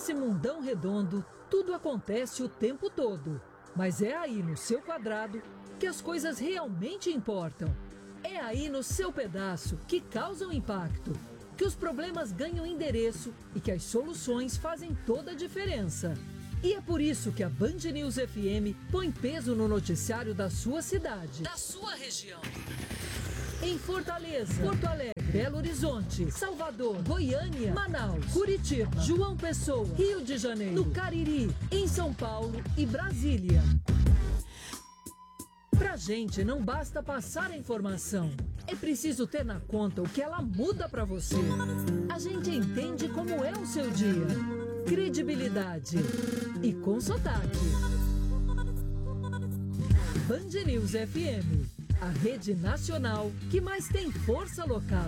Nesse mundão redondo, tudo acontece o tempo todo. Mas é aí no seu quadrado que as coisas realmente importam. É aí no seu pedaço que causam impacto, que os problemas ganham endereço e que as soluções fazem toda a diferença. E é por isso que a Band News FM põe peso no noticiário da sua cidade, da sua região. Em Fortaleza, Porto Alegre, Belo Horizonte, Salvador, Goiânia, Manaus, Curitiba, João Pessoa, Rio de Janeiro, no Cariri, em São Paulo e Brasília. Pra gente não basta passar a informação, é preciso ter na conta o que ela muda pra você. A gente entende como é o seu dia. Credibilidade e com sotaque. Band News FM, a rede nacional que mais tem força local.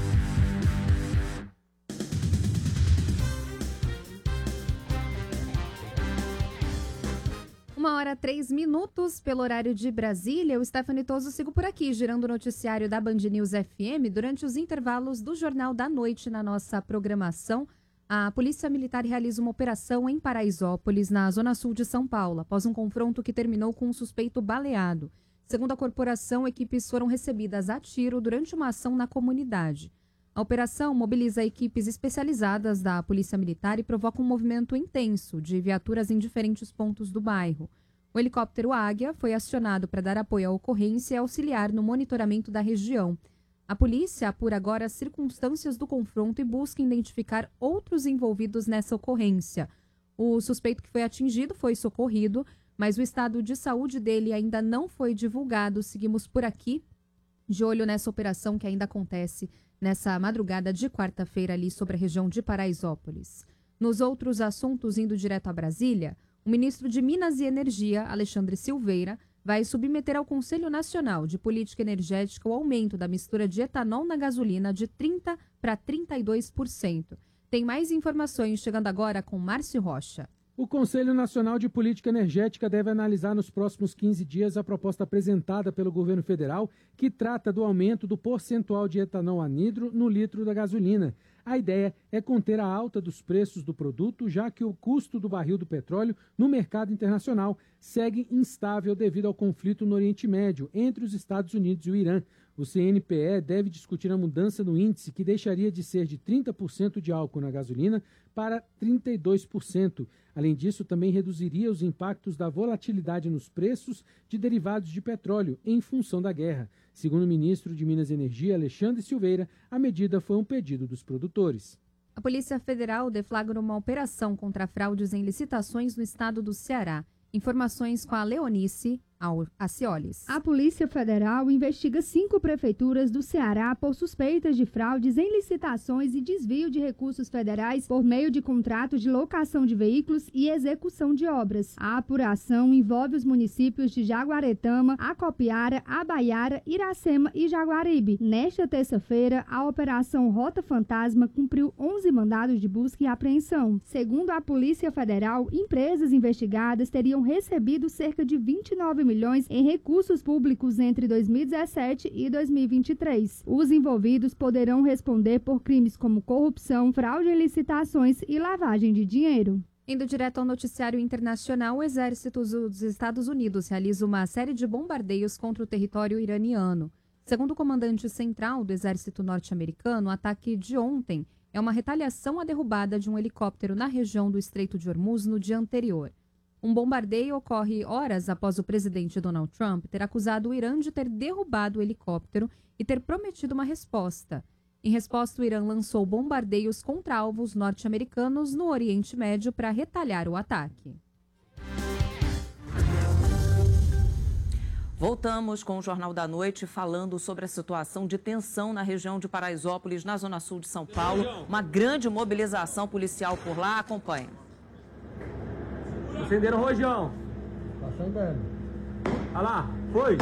1h03 pelo horário de Brasília. Eu, Stephanie Toso, sigo por aqui, girando o noticiário da Band News FM durante os intervalos do Jornal da Noite na nossa programação. A Polícia Militar realiza uma operação em Paraisópolis, na zona sul de São Paulo, após um confronto que terminou com um suspeito baleado. Segundo a corporação, equipes foram recebidas a tiro durante uma ação na comunidade. A operação mobiliza equipes especializadas da Polícia Militar e provoca um movimento intenso de viaturas em diferentes pontos do bairro. O helicóptero Águia foi acionado para dar apoio à ocorrência e auxiliar no monitoramento da região. A polícia apura agora as circunstâncias do confronto e busca identificar outros envolvidos nessa ocorrência. O suspeito que foi atingido foi socorrido, mas o estado de saúde dele ainda não foi divulgado. Seguimos por aqui, de olho nessa operação que ainda acontece nessa madrugada de quarta-feira ali sobre a região de Paraisópolis. Nos outros assuntos, indo direto a Brasília, o ministro de Minas e Energia, Alexandre Silveira, vai submeter ao Conselho Nacional de Política Energética o aumento da mistura de etanol na gasolina de 30% para 32%. Tem mais informações chegando agora com Márcio Rocha. O Conselho Nacional de Política Energética deve analisar nos próximos 15 dias a proposta apresentada pelo governo federal que trata do aumento do percentual de etanol anidro no litro da gasolina. A ideia é conter a alta dos preços do produto, já que o custo do barril do petróleo no mercado internacional segue instável devido ao conflito no Oriente Médio entre os Estados Unidos e o Irã. O CNPE deve discutir a mudança no índice, que deixaria de ser de 30% de álcool na gasolina para 32%. Além disso, também reduziria os impactos da volatilidade nos preços de derivados de petróleo em função da guerra. Segundo o ministro de Minas e Energia, Alexandre Silveira, a medida foi um pedido dos produtores. A Polícia Federal deflagra uma operação contra fraudes em licitações no estado do Ceará. Informações com a Leonice Aciolis. A Polícia Federal investiga 5 prefeituras do Ceará por suspeitas de fraudes em licitações e desvio de recursos federais por meio de contratos de locação de veículos e execução de obras. A apuração envolve os municípios de Jaguaretama, Acopiara, Abaiara, Iracema e Jaguaribe. Nesta terça-feira, a Operação Rota Fantasma cumpriu 11 mandados de busca e apreensão. Segundo a Polícia Federal, empresas investigadas teriam recebido cerca de 29 milhões em recursos públicos entre 2017 e 2023. Os envolvidos poderão responder por crimes como corrupção, fraude em licitações e lavagem de dinheiro. Indo direto ao noticiário internacional, o Exército dos Estados Unidos realiza uma série de bombardeios contra o território iraniano. Segundo o comandante central do Exército norte-americano, o ataque de ontem é uma retaliação à derrubada de um helicóptero na região do Estreito de Hormuz no dia anterior. Um bombardeio ocorre horas após o presidente Donald Trump ter acusado o Irã de ter derrubado o helicóptero e ter prometido uma resposta. Em resposta, o Irã lançou bombardeios contra alvos norte-americanos no Oriente Médio para retalhar o ataque. Voltamos com o Jornal da Noite falando sobre a situação de tensão na região de Paraisópolis, na zona sul de São Paulo. Uma grande mobilização policial por lá. Acompanhe. Acenderam o rojão. Tá acendendo. Olha lá, foi.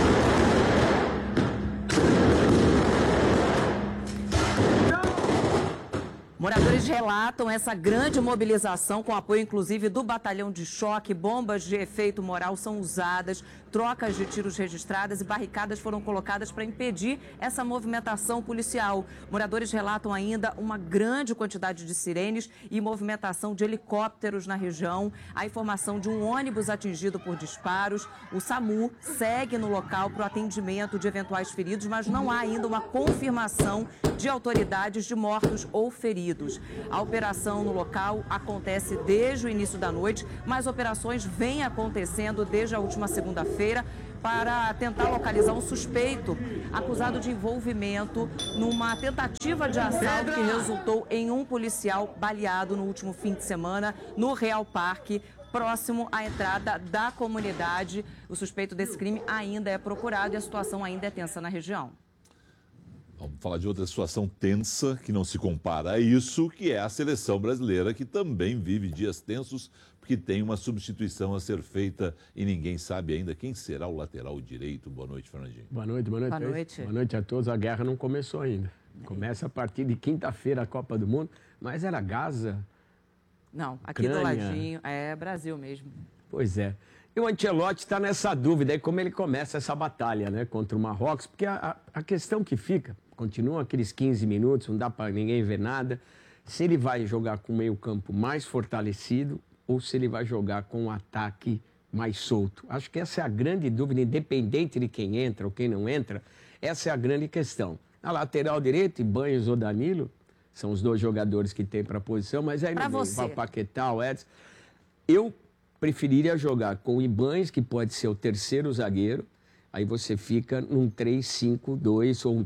Moradores relatam essa grande mobilização com apoio, inclusive, do batalhão de choque. Bombas de efeito moral são usadas, trocas de tiros registradas e barricadas foram colocadas para impedir essa movimentação policial. Moradores relatam ainda uma grande quantidade de sirenes e movimentação de helicópteros na região. A informação de um ônibus atingido por disparos. O SAMU segue no local para o atendimento de eventuais feridos, mas não há ainda uma confirmação de autoridades de mortos ou feridos. A operação no local acontece desde o início da noite, mas operações vêm acontecendo desde a última segunda-feira para tentar localizar um suspeito acusado de envolvimento numa tentativa de assalto que resultou em um policial baleado no último fim de semana no Real Parque, próximo à entrada da comunidade. O suspeito desse crime ainda é procurado e a situação ainda é tensa na região. Vamos falar de outra situação tensa que não se compara a isso, que é a seleção brasileira, que também vive dias tensos, porque tem uma substituição a ser feita e ninguém sabe ainda quem será o lateral direito. Boa noite, Fernandinho. Boa noite, boa noite. Boa noite. Boa noite a todos. A guerra não começou ainda. Começa a partir de quinta-feira a Copa do Mundo, mas era Gaza? Não, aqui do ladinho, é Brasil mesmo. Pois é. E o Ancelotti está nessa dúvida aí como ele começa essa batalha, né, contra o Marrocos, porque a questão que fica, continua aqueles 15 minutos, não dá para ninguém ver nada, se ele vai jogar com o meio-campo mais fortalecido ou se ele vai jogar com um ataque mais solto. Acho que essa é a grande dúvida, independente de quem entra ou quem não entra, essa é a grande questão. Na lateral direita, Ibanez ou Danilo, são os dois jogadores que tem para a posição, mas aí não vai Paquetá, o Edson. Eu preferiria jogar com o Ibanez, que pode ser o terceiro zagueiro, aí você fica num 3-5-2 ou um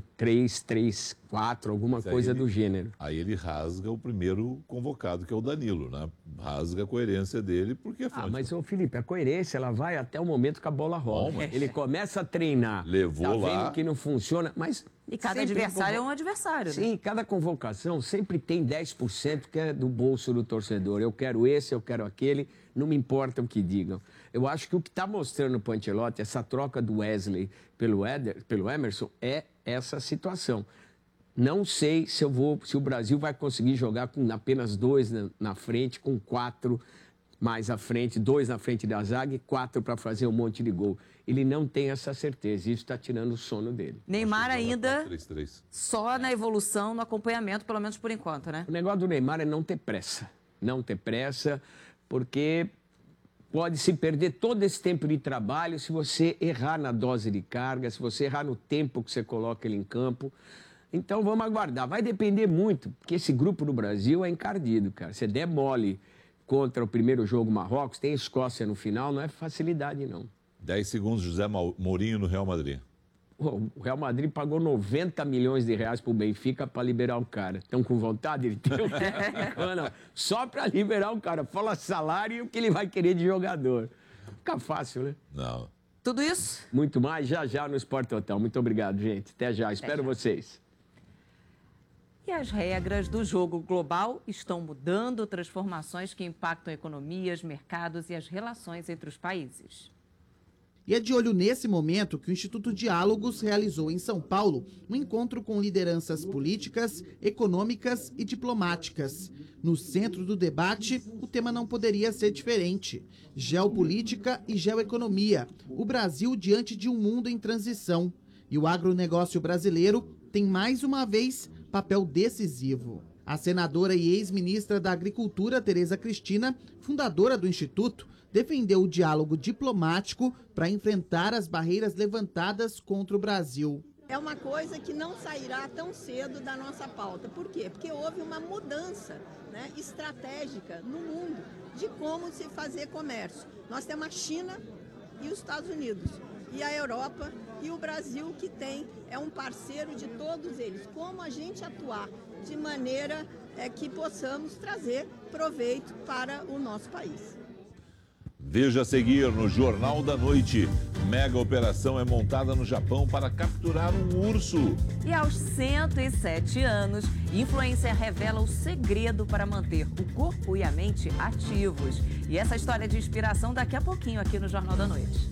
3-3-4, alguma coisa do gênero. Aí ele rasga o primeiro convocado, que é o Danilo, né? Rasga a coerência dele, porque... Mas, ô Felipe, a coerência, ela vai até o momento que a bola rola. Ele começa a treinar, levou lá, vendo que não funciona, mas... E cada adversário é um adversário, né? Sim, cada convocação sempre tem 10% que é do bolso do torcedor. Eu quero esse, eu quero aquele, não me importa o que digam. Eu acho que o que está mostrando para o Ancelotti, essa troca do Wesley pelo Emerson, é essa situação. Não sei se o Brasil vai conseguir jogar com apenas 2 na frente, com 4 mais à frente, 2 na frente da zaga e 4 para fazer um monte de gol. Ele não tem essa certeza, isso está tirando o sono dele. Neymar ainda 4-3-3. Só na evolução, no acompanhamento, pelo menos por enquanto, né? O negócio do Neymar é não ter pressa. Não ter pressa, porque pode se perder todo esse tempo de trabalho se você errar na dose de carga, se você errar no tempo que você coloca ele em campo. Então vamos aguardar. Vai depender muito, porque esse grupo do Brasil é encardido, cara. Você der mole contra o primeiro jogo Marrocos, tem Escócia no final, não é facilidade, não. 10 segundos, José Mourinho no Real Madrid. O Real Madrid pagou 90 milhões de reais pro Benfica para liberar o cara. Estão com vontade de ter o cara? Só para liberar o cara. Fala salário e o que ele vai querer de jogador. Fica fácil, né? Não. Tudo isso? Muito mais, já no Sport Total. Muito obrigado, gente. Até já. Espero vocês. E as regras do jogo global estão mudando, transformações que impactam economias, mercados e as relações entre os países. E é de olho nesse momento que o Instituto Diálogos realizou em São Paulo um encontro com lideranças políticas, econômicas e diplomáticas. No centro do debate, o tema não poderia ser diferente: geopolítica e geoeconomia. O Brasil diante de um mundo em transição. E o agronegócio brasileiro tem mais uma vez papel decisivo. A senadora e ex-ministra da Agricultura, Tereza Cristina, fundadora do Instituto, defendeu o diálogo diplomático para enfrentar as barreiras levantadas contra o Brasil. É uma coisa que não sairá tão cedo da nossa pauta. Por quê? Porque houve uma mudança, né, estratégica no mundo de como se fazer comércio. Nós temos a China e os Estados Unidos, e a Europa e o Brasil, que é um parceiro de todos eles. Como a gente atuar de maneira que possamos trazer proveito para o nosso país. Veja a seguir no Jornal da Noite. Mega operação é montada no Japão para capturar um urso. E aos 107 anos, influencer revela o segredo para manter o corpo e a mente ativos. E essa história de inspiração daqui a pouquinho aqui no Jornal da Noite.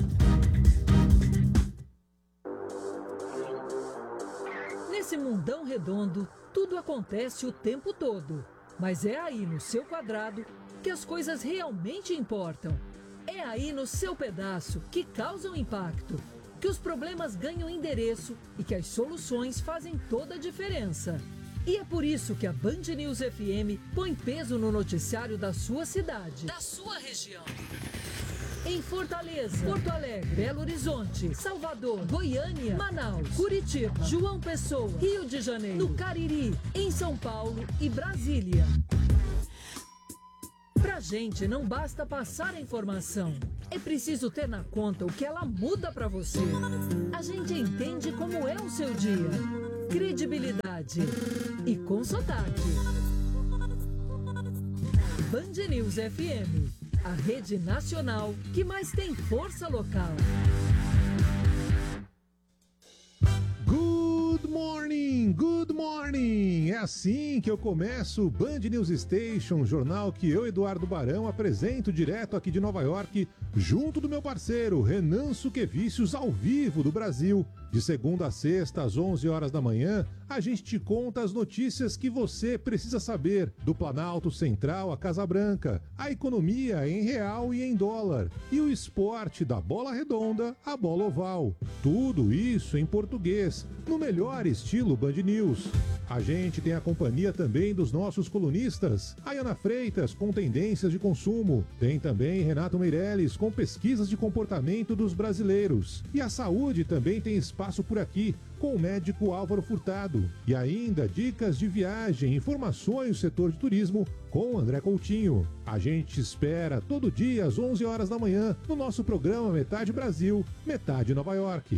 Nesse mundão Redondo, tudo acontece o tempo todo. Mas é aí no seu quadrado que as coisas realmente importam. É aí no seu pedaço que causam impacto, que os problemas ganham endereço e que as soluções fazem toda a diferença. E é por isso que a Band News FM põe peso no noticiário da sua cidade, da sua região. Em Fortaleza, Porto Alegre, Belo Horizonte, Salvador, Goiânia, Manaus, Curitiba, João Pessoa, Rio de Janeiro, no Cariri, em São Paulo e Brasília. Pra gente não basta passar a informação, é preciso ter na conta o que ela muda pra você. A gente entende como é o seu dia. Credibilidade e com sotaque. Band News FM, a rede nacional que mais tem força local. Good morning, good morning! É assim que eu começo o Band News Station, jornal que eu, Eduardo Barão, apresento direto aqui de Nova York, junto do meu parceiro Renan Suquevicius, ao vivo do Brasil. De segunda a sexta, às 11 horas da manhã, a gente te conta as notícias que você precisa saber do Planalto Central à Casa Branca, a economia em real e em dólar, e o esporte da bola redonda à bola oval. Tudo isso em português, no melhor estilo Band News. A gente tem a companhia também dos nossos colunistas, Ayana Freitas com tendências de consumo, tem também Renato Meirelles com pesquisas de comportamento dos brasileiros, e a saúde também tem espaço por aqui, com o médico Álvaro Furtado. E ainda dicas de viagem, informações do setor de turismo com o André Coutinho. A gente espera todo dia às 11 horas da manhã no nosso programa Metade Brasil, Metade Nova York.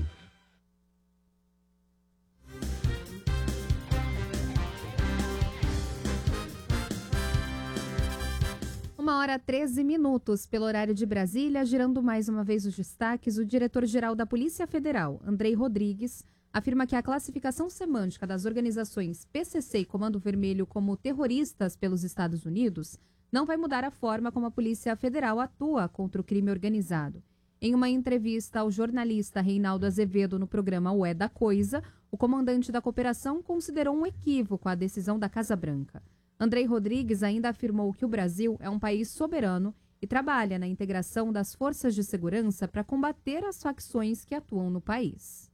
Uma hora 13 minutos pelo horário de Brasília, girando mais uma vez os destaques, o diretor-geral da Polícia Federal, Andrei Rodrigues, afirma que a classificação semântica das organizações PCC e Comando Vermelho como terroristas pelos Estados Unidos não vai mudar a forma como a Polícia Federal atua contra o crime organizado. Em uma entrevista ao jornalista Reinaldo Azevedo no programa O É da Coisa, o comandante da cooperação considerou um equívoco a decisão da Casa Branca. Andrei Rodrigues ainda afirmou que o Brasil é um país soberano e trabalha na integração das forças de segurança para combater as facções que atuam no país.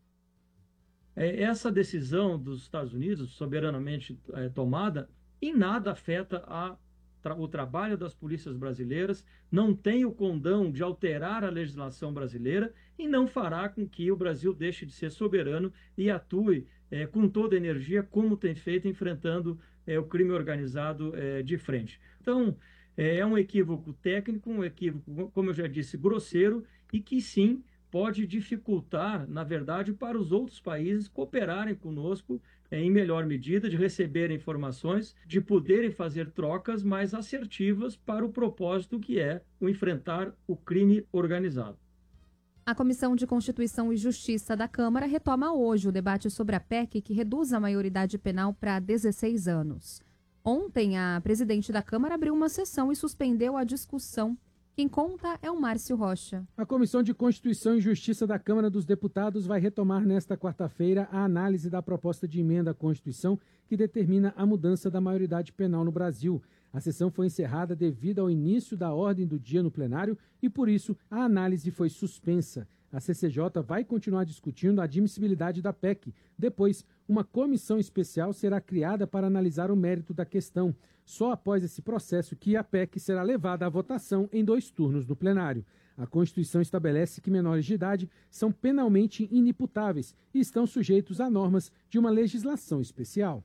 Essa decisão dos Estados Unidos, soberanamente tomada, em nada afeta o trabalho das polícias brasileiras, não tem o condão de alterar a legislação brasileira e não fará com que o Brasil deixe de ser soberano e atue com toda a energia, como tem feito, enfrentando o crime organizado de frente. Então, é um equívoco técnico, um equívoco, como eu já disse, grosseiro, e que sim pode dificultar, na verdade, para os outros países cooperarem conosco em melhor medida, de receberem informações, de poderem fazer trocas mais assertivas para o propósito que é o enfrentar o crime organizado. A Comissão de Constituição e Justiça da Câmara retoma hoje o debate sobre a PEC que reduz a maioridade penal para 16 anos. Ontem, a presidente da Câmara abriu uma sessão e suspendeu a discussão. Quem conta é o Márcio Rocha. A Comissão de Constituição e Justiça da Câmara dos Deputados vai retomar nesta quarta-feira a análise da proposta de emenda à Constituição que determina a mudança da maioridade penal no Brasil. A sessão foi encerrada devido ao início da ordem do dia no plenário e, por isso, a análise foi suspensa. A CCJ vai continuar discutindo a admissibilidade da PEC. Depois, uma comissão especial será criada para analisar o mérito da questão. Só após esse processo que a PEC será levada à votação em 2 turnos no plenário. A Constituição estabelece que menores de idade são penalmente inimputáveis e estão sujeitos a normas de uma legislação especial.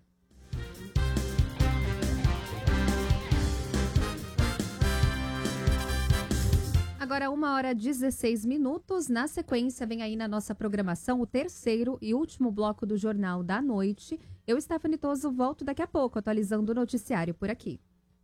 Agora, 1h16. Na sequência, vem aí na nossa programação o terceiro e último bloco do Jornal da Noite. Eu, Stephanie Toso, volto daqui a pouco, atualizando o noticiário por aqui.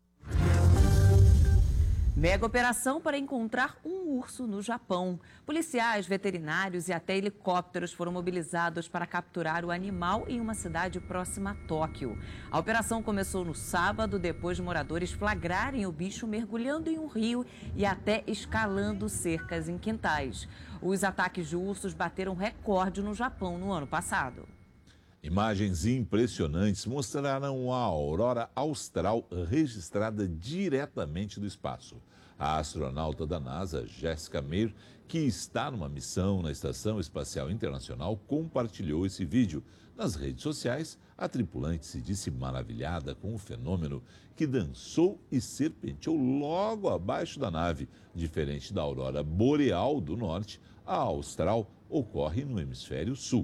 Mega operação para encontrar um urso no Japão. Policiais, veterinários e até helicópteros foram mobilizados para capturar o animal em uma cidade próxima a Tóquio. A operação começou no sábado, depois de moradores flagrarem o bicho mergulhando em um rio e até escalando cercas em quintais. Os ataques de ursos bateram recorde no Japão no ano passado. Imagens impressionantes mostraram a aurora austral registrada diretamente do espaço. A astronauta da NASA, Jessica Meir, que está numa missão na Estação Espacial Internacional, compartilhou esse vídeo. Nas redes sociais, a tripulante se disse maravilhada com o fenômeno que dançou e serpenteou logo abaixo da nave. Diferente da aurora boreal do norte, a austral ocorre no hemisfério sul.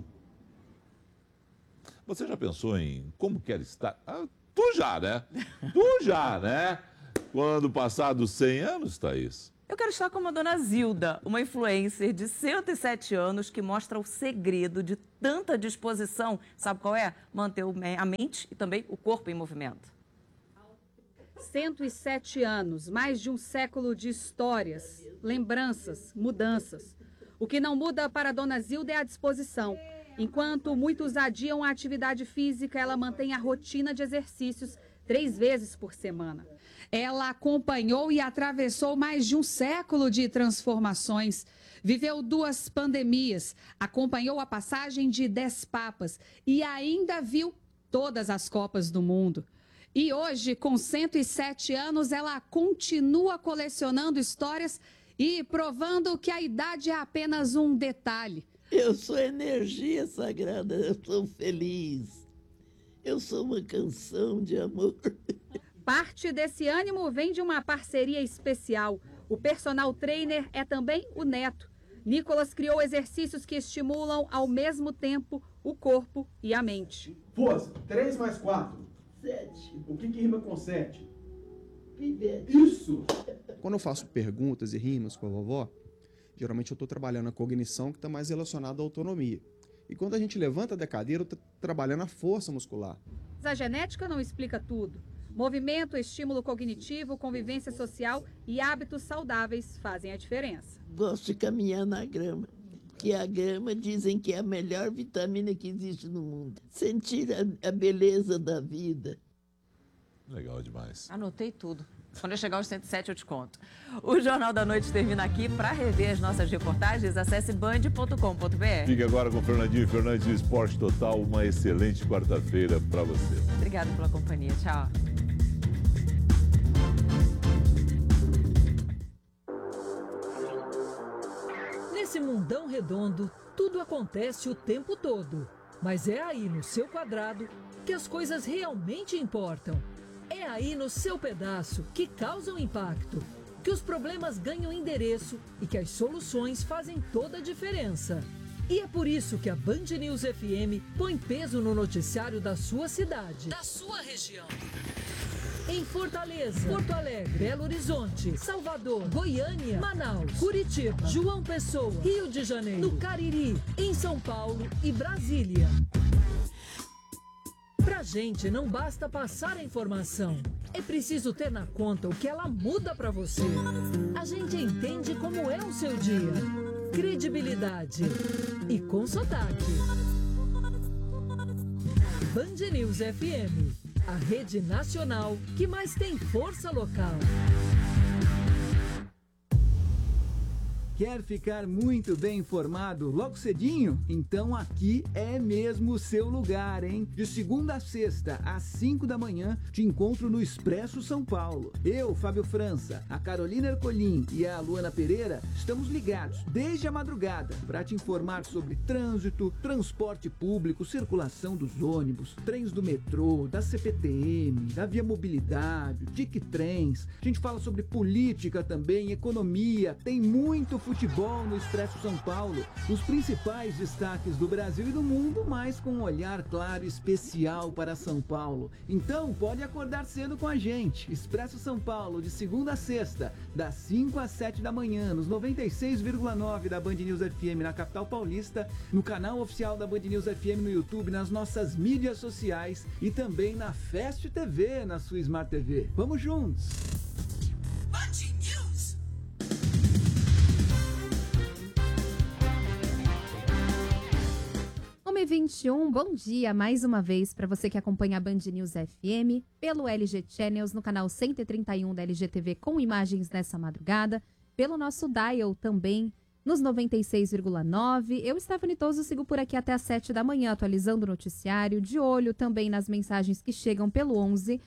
Você já pensou em como quer estar? Tu já, né? Tu já, né? Quando passar dos 100 anos, Thaís? Eu quero estar como a dona Zilda, uma influencer de 107 anos que mostra o segredo de tanta disposição. Sabe qual é? Manter a mente e também o corpo em movimento. 107 anos, mais de um século de histórias, lembranças, mudanças. O que não muda para a dona Zilda é a disposição. Enquanto muitos adiam a atividade física, ela mantém a rotina de exercícios 3 vezes por semana. Ela acompanhou e atravessou mais de um século de transformações. Viveu 2 pandemias, acompanhou a passagem de 10 papas e ainda viu todas as Copas do Mundo. E hoje, com 107 anos, ela continua colecionando histórias e provando que a idade é apenas um detalhe. Eu sou energia sagrada, eu sou feliz. Eu sou uma canção de amor. Parte desse ânimo vem de uma parceria especial. O personal trainer é também o neto. Nicolas criou exercícios que estimulam ao mesmo tempo o corpo e a mente. Força, 3 mais 4. 7. O que rima com 7? Pivete. Isso! Quando eu faço perguntas e rimas com a vovó, geralmente eu estou trabalhando a cognição, que está mais relacionada à autonomia. E quando a gente levanta da cadeira, eu estou trabalhando a força muscular. A genética não explica tudo. Movimento, estímulo cognitivo, convivência social e hábitos saudáveis fazem a diferença. Gosto de caminhar na grama, que a grama dizem que é a melhor vitamina que existe no mundo. Sentir a beleza da vida. Legal demais. Anotei tudo. Quando eu chegar aos 107 eu te conto. O Jornal da Noite termina aqui. Para rever as nossas reportagens, acesse band.com.br. Fique agora com Fernandinho Fernandes, Esporte Total. Uma excelente quarta-feira para você. Obrigada pela companhia. Tchau. Nesse mundão redondo, tudo acontece o tempo todo. Mas é aí no seu quadrado que as coisas realmente importam. É aí no seu pedaço que causam impacto, que os problemas ganham endereço e que as soluções fazem toda a diferença. E é por isso que a Band News FM põe peso no noticiário da sua cidade, da sua região. Em Fortaleza, Porto Alegre, Belo Horizonte, Salvador, Goiânia, Manaus, Curitiba, João Pessoa, Rio de Janeiro, no Cariri, em São Paulo e Brasília. Pra gente não basta passar a informação, é preciso ter na conta o que ela muda pra você. A gente entende como é o seu dia, credibilidade e com sotaque. Band News FM, a rede nacional que mais tem força local. Quer ficar muito bem informado logo cedinho? Então aqui é mesmo o seu lugar, hein? De segunda a sexta, às 5 da manhã, te encontro no Expresso São Paulo. Eu, Fábio França, a Carolina Ercolim e a Luana Pereira estamos ligados desde a madrugada para te informar sobre trânsito, transporte público, circulação dos ônibus, trens do metrô, da CPTM, da Via Mobilidade, Tic Trens. A gente fala sobre política também, economia, tem muito futebol no Expresso São Paulo, os principais destaques do Brasil e do mundo, mas com um olhar claro e especial para São Paulo. Então pode acordar cedo com a gente. Expresso São Paulo, de segunda a sexta, das 5 às 7 da manhã, nos 96,9 da Band News FM na capital paulista, no canal oficial da Band News FM no YouTube, nas nossas mídias sociais e também na Fast TV, na sua Smart TV. Vamos juntos! Band News. 1h21, bom dia mais uma vez para você que acompanha a Band News FM pelo LG Channels no canal 131 da LGTV com imagens nessa madrugada, pelo nosso dial também nos 96,9. Eu, Stephanie Toso, sigo por aqui até às 7 da manhã, atualizando o noticiário, de olho também nas mensagens que chegam pelo 11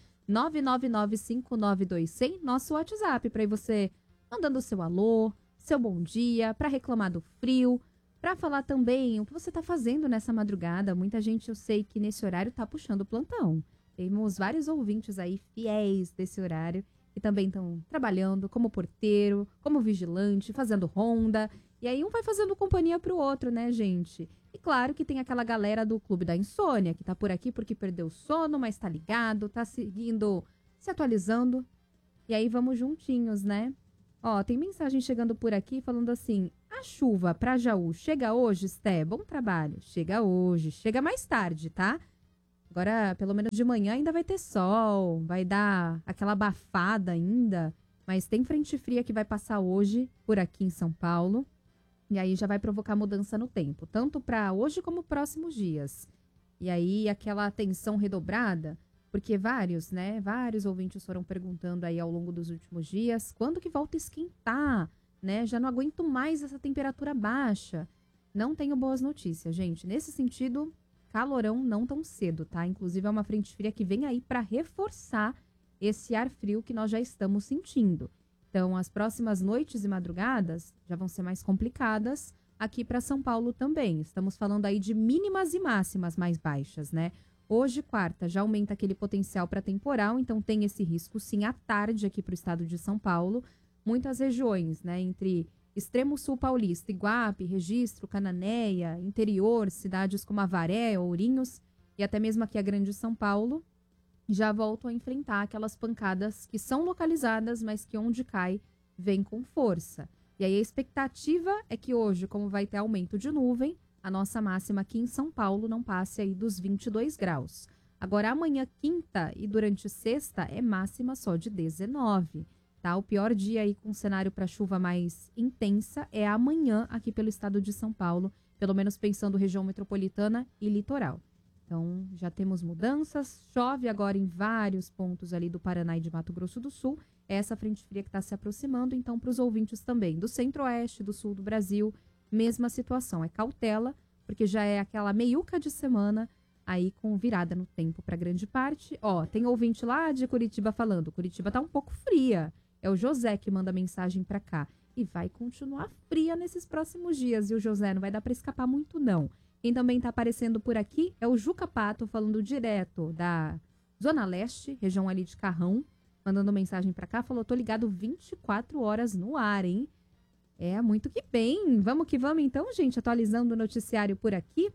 999592100, nosso WhatsApp, para aí você mandando o seu alô, seu bom dia, para reclamar do frio, para falar também o que você está fazendo nessa madrugada. Muita gente, eu sei que nesse horário está puxando o plantão. Temos vários ouvintes aí fiéis desse horário que também estão trabalhando como porteiro, como vigilante, fazendo ronda. E aí um vai fazendo companhia pro outro, né, gente? E claro que tem aquela galera do Clube da Insônia, que tá por aqui porque perdeu o sono, mas tá ligado, tá seguindo, se atualizando. E aí vamos juntinhos, né? Ó, tem mensagem chegando por aqui falando assim: a chuva pra Jaú chega hoje, Sté? Bom trabalho. Chega hoje, chega mais tarde, tá? Agora, pelo menos de manhã ainda vai ter sol, vai dar aquela abafada ainda, mas tem frente fria que vai passar hoje por aqui em São Paulo. E aí já vai provocar mudança no tempo, tanto para hoje como próximos dias. E aí aquela tensão redobrada, porque vários ouvintes foram perguntando aí ao longo dos últimos dias, quando que volta a esquentar, né? Já não aguento mais essa temperatura baixa. Não tenho boas notícias, gente. Nesse sentido, calorão não tão cedo, tá? Inclusive é uma frente fria que vem aí para reforçar esse ar frio que nós já estamos sentindo. Então, as próximas noites e madrugadas já vão ser mais complicadas aqui para São Paulo também. Estamos falando aí de mínimas e máximas mais baixas, né? Hoje, quarta, já aumenta aquele potencial para temporal, então tem esse risco sim à tarde aqui para o estado de São Paulo. Muitas regiões, né? Entre extremo sul paulista, Iguape, Registro, Cananéia, interior, cidades como Avaré, Ourinhos e até mesmo aqui a Grande São Paulo, já voltam a enfrentar aquelas pancadas que são localizadas, mas que onde cai, vem com força. E aí a expectativa é que hoje, como vai ter aumento de nuvem, a nossa máxima aqui em São Paulo não passe aí dos 22 graus. Agora, amanhã, quinta e durante sexta, é máxima só de 19, tá? O pior dia aí com cenário para chuva mais intensa é amanhã aqui pelo estado de São Paulo, pelo menos pensando região metropolitana e litoral. Então, já temos mudanças, chove agora em vários pontos ali do Paraná e de Mato Grosso do Sul. É essa frente fria que está se aproximando, então, para os ouvintes também do centro-oeste, do sul do Brasil, mesma situação. É cautela, porque já é aquela meiuca de semana aí com virada no tempo para grande parte. Ó, tem ouvinte lá de Curitiba falando, Curitiba tá um pouco fria. É o José que manda mensagem para cá. E vai continuar fria nesses próximos dias, viu, José? Não vai dar para escapar muito, não. Quem também está aparecendo por aqui é o Juca Pato, falando direto da Zona Leste, região ali de Carrão, mandando mensagem para cá, falou, tô ligado 24 horas no ar, hein? É, muito que bem. Vamos que vamos então, gente, atualizando o noticiário por aqui.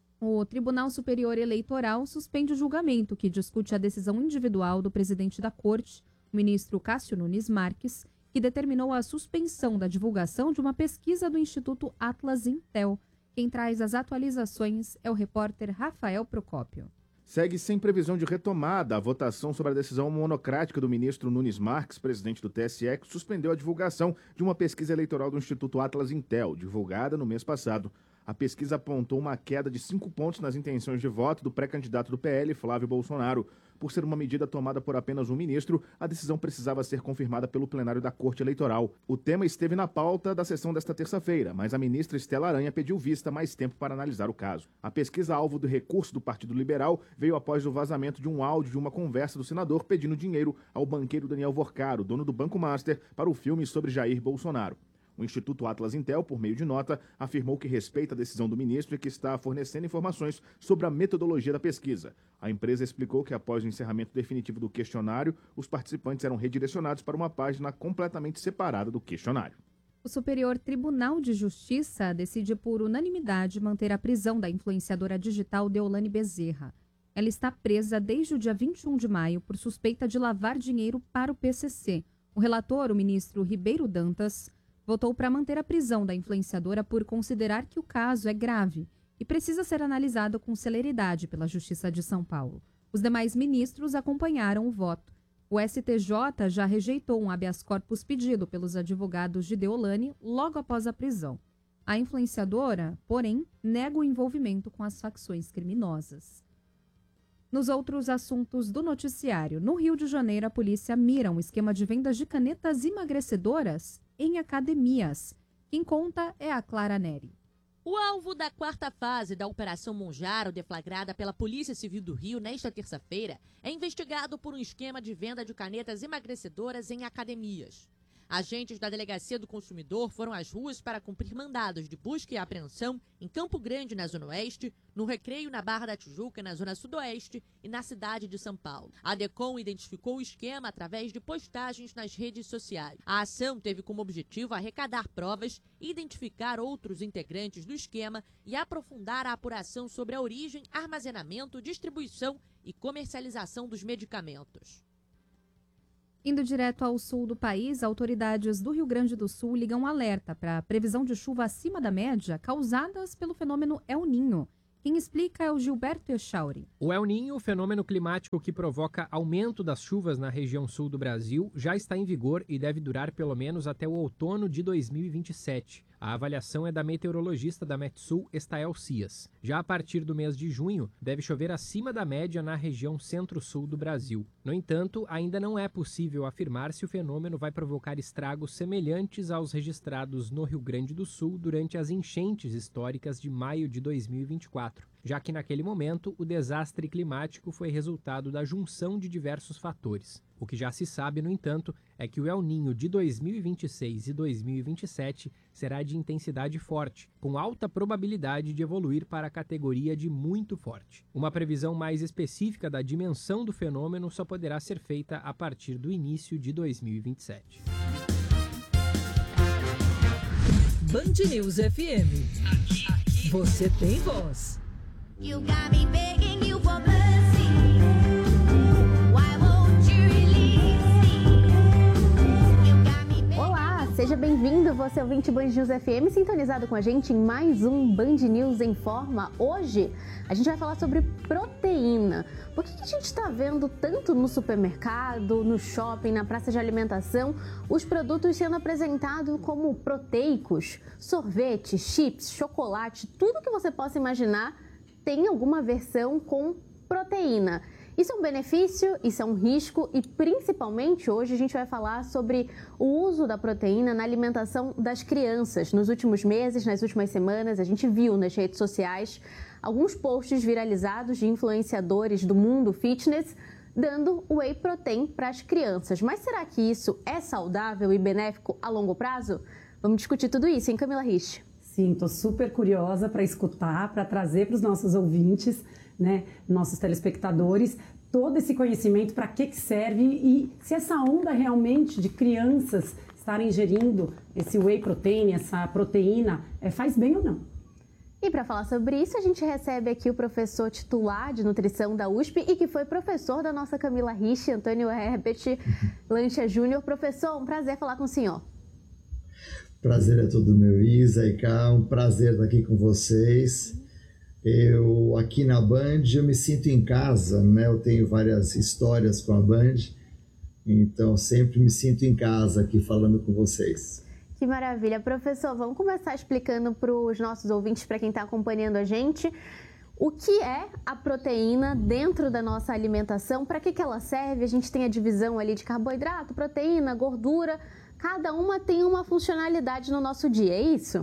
O Tribunal Superior Eleitoral suspende o julgamento que discute a decisão individual do presidente da Corte, o ministro Cássio Nunes Marques, que determinou a suspensão da divulgação de uma pesquisa do Instituto Atlas Intel. Quem traz as atualizações é o repórter Rafael Procópio. Segue sem previsão de retomada a votação sobre a decisão monocrática do ministro Nunes Marques, presidente do TSE, que suspendeu a divulgação de uma pesquisa eleitoral do Instituto Atlas Intel, divulgada no mês passado. A pesquisa apontou uma queda de 5 pontos nas intenções de voto do pré-candidato do PL, Flávio Bolsonaro. Por ser uma medida tomada por apenas um ministro, a decisão precisava ser confirmada pelo plenário da Corte Eleitoral. O tema esteve na pauta da sessão desta terça-feira, mas a ministra Estela Aranha pediu vista mais tempo para analisar o caso. A pesquisa alvo do recurso do Partido Liberal veio após o vazamento de um áudio de uma conversa do senador pedindo dinheiro ao banqueiro Daniel Vorcaro, dono do Banco Master, para o filme sobre Jair Bolsonaro. O Instituto Atlas Intel, por meio de nota, afirmou que respeita a decisão do ministro e que está fornecendo informações sobre a metodologia da pesquisa. A empresa explicou que após o encerramento definitivo do questionário, os participantes eram redirecionados para uma página completamente separada do questionário. O Superior Tribunal de Justiça decide por unanimidade manter a prisão da influenciadora digital Deolane Bezerra. Ela está presa desde o dia 21 de maio por suspeita de lavar dinheiro para o PCC. O relator, o ministro Ribeiro Dantas, votou para manter a prisão da influenciadora por considerar que o caso é grave e precisa ser analisado com celeridade pela Justiça de São Paulo. Os demais ministros acompanharam o voto. O STJ já rejeitou um habeas corpus pedido pelos advogados de Deolane logo após a prisão. A influenciadora, porém, nega o envolvimento com as facções criminosas. Nos outros assuntos do noticiário, no Rio de Janeiro, a polícia mira um esquema de vendas de canetas emagrecedoras em academias. Quem conta é a Clara Neri. O alvo da quarta fase da Operação Monjaro, deflagrada pela Polícia Civil do Rio nesta terça-feira, é investigado por um esquema de venda de canetas emagrecedoras em academias. Agentes da Delegacia do Consumidor foram às ruas para cumprir mandados de busca e apreensão em Campo Grande, na Zona Oeste, no Recreio, na Barra da Tijuca, na Zona Sudoeste e na cidade de São Paulo. A DECOM identificou o esquema através de postagens nas redes sociais. A ação teve como objetivo arrecadar provas, identificar outros integrantes do esquema e aprofundar a apuração sobre a origem, armazenamento, distribuição e comercialização dos medicamentos. Indo direto ao sul do país, autoridades do Rio Grande do Sul ligam alerta para a previsão de chuva acima da média causadas pelo fenômeno El Niño. Quem explica é o Gilberto Echauri. O El Niño, fenômeno climático que provoca aumento das chuvas na região sul do Brasil, já está em vigor e deve durar pelo menos até o outono de 2027. A avaliação é da meteorologista da Metsul, Estael Cias. Já a partir do mês de junho, deve chover acima da média na região centro-sul do Brasil. No entanto, ainda não é possível afirmar se o fenômeno vai provocar estragos semelhantes aos registrados no Rio Grande do Sul durante as enchentes históricas de maio de 2024, já que naquele momento o desastre climático foi resultado da junção de diversos fatores. O que já se sabe, no entanto, é que o El Niño de 2026 e 2027 será de intensidade forte, com alta probabilidade de evoluir para a categoria de muito forte. Uma previsão mais específica da dimensão do fenômeno só poderá ser feita a partir do início de 2027. Band News FM. Aqui. Você tem voz. You got me begging you for mercy. Why won't you release me? You got me begging. Olá, seja bem-vindo, você ouvinte Band News FM, sintonizado com a gente em mais um Band News em Forma. Hoje a gente vai falar sobre proteína. Por que a gente está vendo tanto no supermercado, no shopping, na praça de alimentação, os produtos sendo apresentados como proteicos? Sorvete, chips, chocolate, tudo que você possa imaginar tem alguma versão com proteína. Isso é um benefício, isso é um risco e principalmente hoje a gente vai falar sobre o uso da proteína na alimentação das crianças. Nos últimos meses, nas últimas semanas, a gente viu nas redes sociais alguns posts viralizados de influenciadores do mundo fitness dando whey protein para as crianças. Mas será que isso é saudável e benéfico a longo prazo? Vamos discutir tudo isso, hein, Camila Rich? Sim, estou super curiosa para escutar, para trazer para os nossos ouvintes, né, nossos telespectadores, todo esse conhecimento, para que serve e se essa onda realmente de crianças estarem ingerindo esse whey protein, essa proteína, faz bem ou não. E para falar sobre isso, a gente recebe aqui o professor titular de nutrição da USP e que foi professor da nossa Camila Rich, Antônio Herbert Lancha Júnior. Professor, um prazer falar com o senhor. Prazer é todo meu, Isa e Cá, um prazer estar aqui com vocês. Eu, aqui na Band, eu me sinto em casa, né? Eu tenho várias histórias com a Band, então sempre me sinto em casa aqui falando com vocês. Que maravilha. Professor, vamos começar explicando para os nossos ouvintes, para quem está acompanhando a gente, o que é a proteína dentro da nossa alimentação, para que ela serve? A gente tem a divisão ali de carboidrato, proteína, gordura. Cada uma tem uma funcionalidade no nosso dia, é isso?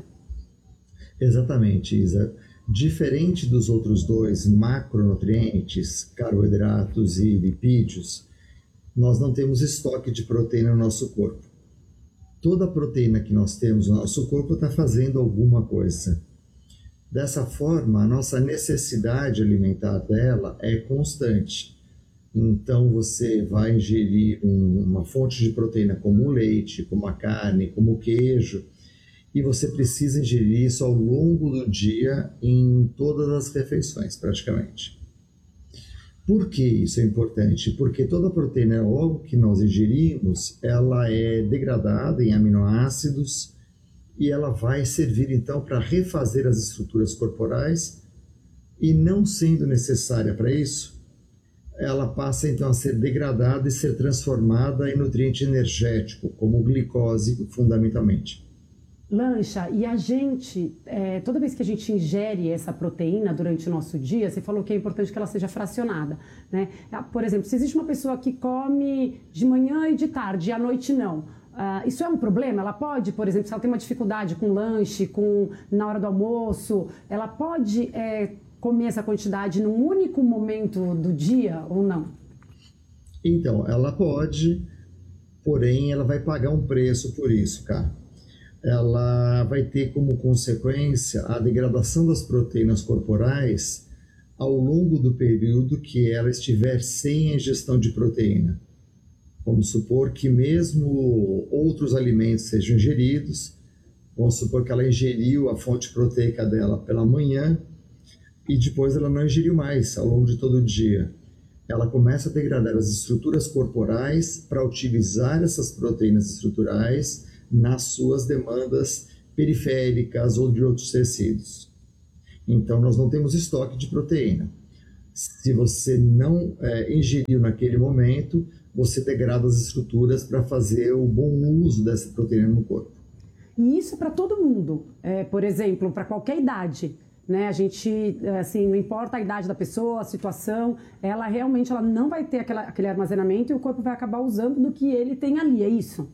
Exatamente, Isa. Diferente dos outros dois macronutrientes, carboidratos e lipídios, nós não temos estoque de proteína no nosso corpo. Toda a proteína que nós temos no nosso corpo está fazendo alguma coisa. Dessa forma, a nossa necessidade alimentar dela é constante. Então, você vai ingerir uma fonte de proteína como o leite, como a carne, como o queijo, e você precisa ingerir isso ao longo do dia em todas as refeições, praticamente. Por que isso é importante? Porque toda proteína, logo que nós ingerimos, ela é degradada em aminoácidos e ela vai servir, então, para refazer as estruturas corporais e, não sendo necessária para isso, ela passa então a ser degradada e ser transformada em nutriente energético, como glicose, fundamentalmente. Lancha, e a gente, toda vez que a gente ingere essa proteína durante o nosso dia, você falou que é importante que ela seja fracionada, né? Por exemplo, se existe uma pessoa que come de manhã e de tarde e à noite não, Isso é um problema? Ela pode, por exemplo, se ela tem uma dificuldade com lanche, na hora do almoço, ela pode comer essa quantidade num único momento do dia ou não? Então, ela pode, porém ela vai pagar um preço por isso, cara. Ela vai ter como consequência a degradação das proteínas corporais ao longo do período que ela estiver sem a ingestão de proteína. Vamos supor que mesmo outros alimentos sejam ingeridos, vamos supor que ela ingeriu a fonte proteica dela pela manhã e depois ela não ingeriu mais ao longo de todo o dia. Ela começa a degradar as estruturas corporais para utilizar essas proteínas estruturais nas suas demandas periféricas ou de outros tecidos. Então, nós não temos estoque de proteína. Se você não ingeriu naquele momento, você degrada as estruturas para fazer o bom uso dessa proteína no corpo. E isso para todo mundo, por exemplo, para qualquer idade, né? A gente, assim, não importa a idade da pessoa, a situação, ela realmente não vai ter aquele armazenamento e o corpo vai acabar usando do que ele tem ali, é isso?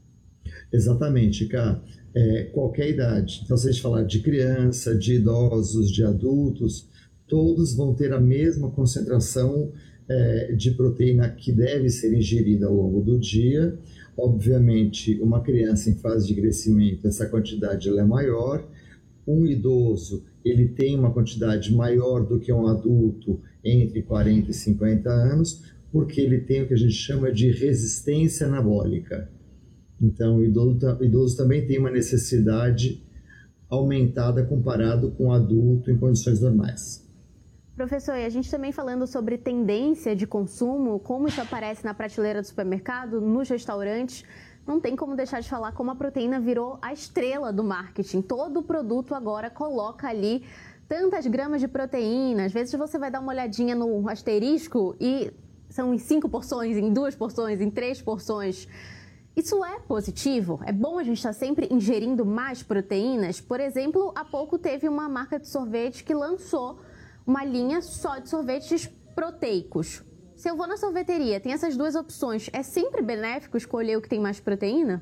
Exatamente, Cá. Qualquer idade. Então, se a gente falar de criança, de idosos, de adultos, todos vão ter a mesma concentração de proteína que deve ser ingerida ao longo do dia. Obviamente, uma criança em fase de crescimento, essa quantidade ela é maior. Um idoso, ele tem uma quantidade maior do que um adulto entre 40 e 50 anos, porque ele tem o que a gente chama de resistência anabólica. Então, o idoso também tem uma necessidade aumentada comparado com o adulto em condições normais. Professor, e a gente também falando sobre tendência de consumo, como isso aparece na prateleira do supermercado, nos restaurantes, não tem como deixar de falar como a proteína virou a estrela do marketing. Todo produto agora coloca ali tantas gramas de proteína. Às vezes você vai dar uma olhadinha no asterisco e são em 5 porções, em 2 porções, em 3 porções. Isso é positivo? É bom a gente estar sempre ingerindo mais proteínas? Por exemplo, há pouco teve uma marca de sorvete que lançou uma linha só de sorvetes proteicos. Se eu vou na sorveteria, tem essas duas opções, é sempre benéfico escolher o que tem mais proteína?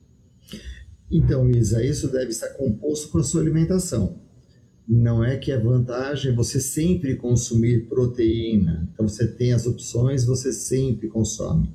Então, Isa, isso deve estar composto com a sua alimentação. Não é que é vantagem você sempre consumir proteína. Então, você tem as opções, você sempre consome.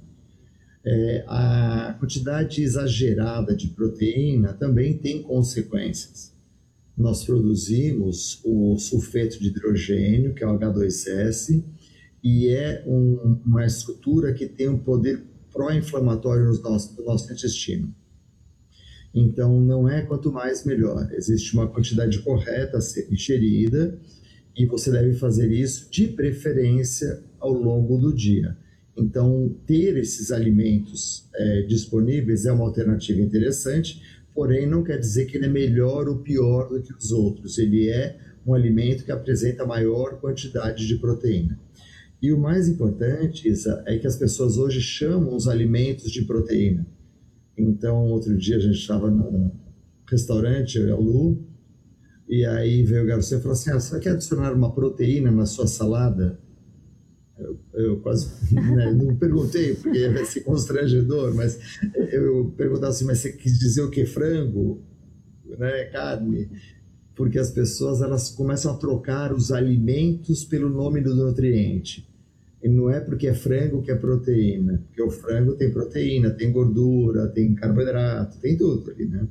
A quantidade exagerada de proteína também tem consequências. Nós produzimos o sulfeto de hidrogênio, que é o H2S, e é uma estrutura que tem um poder pró-inflamatório no nosso intestino. Então, não é quanto mais melhor. Existe uma quantidade correta a ser ingerida e você deve fazer isso de preferência ao longo do dia. Então, ter esses alimentos disponíveis é uma alternativa interessante, porém não quer dizer que ele é melhor ou pior do que os outros. Ele é um alimento que apresenta maior quantidade de proteína. E o mais importante, Isa, é que as pessoas hoje chamam os alimentos de proteína. Então, outro dia a gente estava num restaurante, eu e a Lu, e aí veio o garçom e falou assim, você quer adicionar uma proteína na sua salada? Eu quase não perguntei, porque vai ser constrangedor, mas eu perguntava assim, mas você quis dizer o que? Frango? Né? Carne? Porque as pessoas elas começam a trocar os alimentos pelo nome do nutriente. E não é porque é frango que é proteína, porque o frango tem proteína, tem gordura, tem carboidrato, tem tudo ali, né?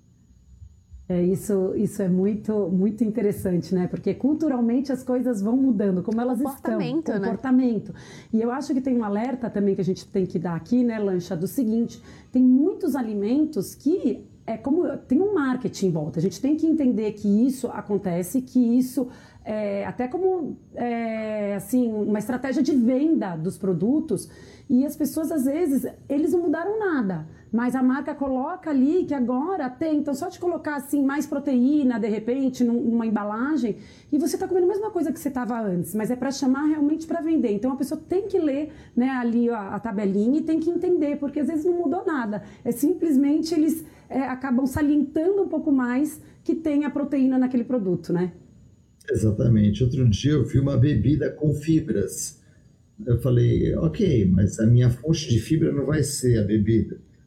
Isso é muito, muito interessante, né? Porque culturalmente as coisas vão mudando, como elas estão. Comportamento. E eu acho que tem um alerta também que a gente tem que dar aqui, né, Lancha, do seguinte, tem muitos alimentos que tem um marketing em volta. A gente tem que entender que isso acontece, que isso até como assim, uma estratégia de venda dos produtos, e as pessoas às vezes, eles não mudaram nada, mas a marca coloca ali que agora tem, então só de colocar assim mais proteína de repente numa embalagem, e você está comendo a mesma coisa que você estava antes, mas é para chamar realmente para vender. Então a pessoa tem que ler, né, ali a tabelinha e tem que entender, porque às vezes não mudou nada, simplesmente eles acabam salientando um pouco mais que tem a proteína naquele produto, né? Exatamente. Outro dia eu vi uma bebida com fibras. Eu falei, ok, mas a minha fonte de fibra não vai ser a bebida.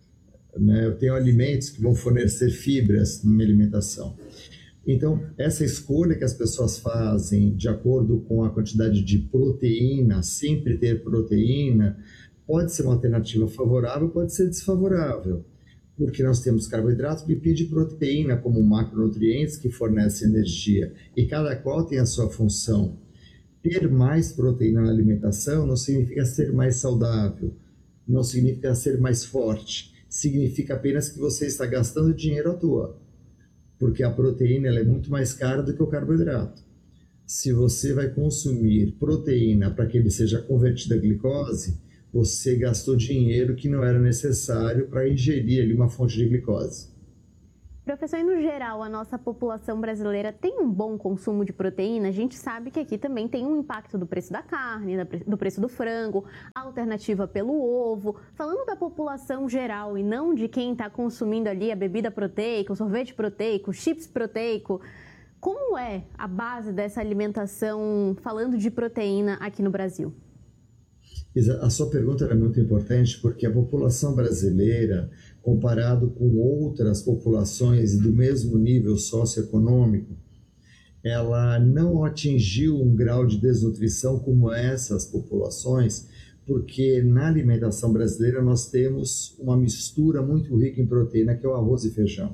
né? Eu tenho alimentos que vão fornecer fibras na minha alimentação. Então, essa escolha que as pessoas fazem de acordo com a quantidade de proteína, sempre ter proteína, pode ser uma alternativa favorável, pode ser desfavorável, porque nós temos carboidrato, lipídio e proteína como macronutrientes que fornecem energia, e cada qual tem a sua função. Ter mais proteína na alimentação não significa ser mais saudável, não significa ser mais forte, significa apenas que você está gastando dinheiro à toa, porque a proteína ela é muito mais cara do que o carboidrato. Se você vai consumir proteína para que ele seja convertido a glicose, você gastou dinheiro que não era necessário para ingerir ali uma fonte de glicose. Professor, e no geral, a nossa população brasileira tem um bom consumo de proteína? A gente sabe que aqui também tem um impacto do preço da carne, do preço do frango, a alternativa pelo ovo. Falando da população geral e não de quem está consumindo ali a bebida proteica, o sorvete proteico, o chips proteico, como é a base dessa alimentação falando de proteína aqui no Brasil? A sua pergunta é muito importante porque a população brasileira, comparado com outras populações do mesmo nível socioeconômico, ela não atingiu um grau de desnutrição como essas populações, porque na alimentação brasileira nós temos uma mistura muito rica em proteína, que é o arroz e feijão.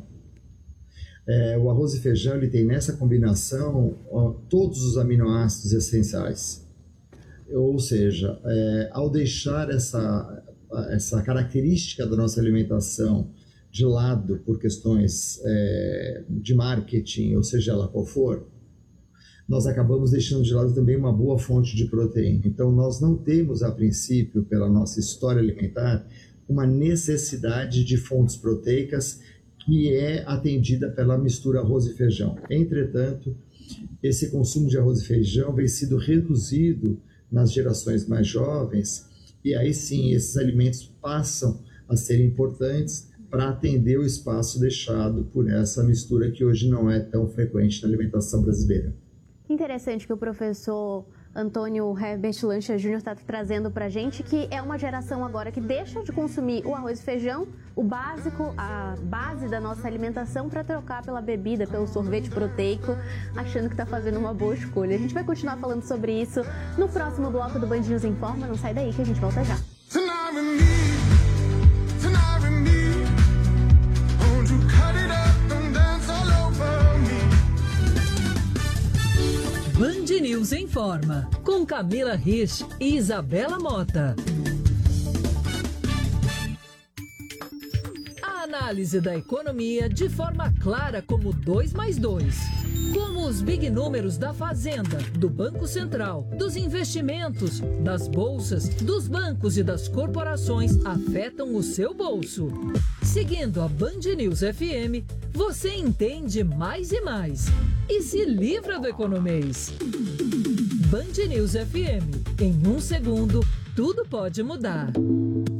O arroz e feijão ele tem nessa combinação todos os aminoácidos essenciais. Ou seja, ao deixar essa característica da nossa alimentação de lado por questões de marketing, ou seja ela qual for, nós acabamos deixando de lado também uma boa fonte de proteína. Então, nós não temos, a princípio, pela nossa história alimentar, uma necessidade de fontes proteicas que é atendida pela mistura arroz e feijão. Entretanto, esse consumo de arroz e feijão vem sido reduzido nas gerações mais jovens, e aí sim esses alimentos passam a ser importantes para atender o espaço deixado por essa mistura que hoje não é tão frequente na alimentação brasileira. Interessante que o professor Antônio Herbert Lancha Júnior está trazendo para a gente, que é uma geração agora que deixa de consumir o arroz e feijão, o básico, a base da nossa alimentação, para trocar pela bebida, pelo sorvete proteico, achando que está fazendo uma boa escolha. A gente vai continuar falando sobre isso no próximo bloco do Band News Informa. Não sai daí que a gente volta já. Band News Informa, com Camila Rich e Isabela Mota. A análise da economia de forma clara como 2 mais 2. Como os big números da Fazenda, do Banco Central, dos investimentos, das bolsas, dos bancos e das corporações afetam o seu bolso. Seguindo a Band News FM, você entende mais e mais e se livra do economês. Band News FM. Em 1 segundo, tudo pode mudar.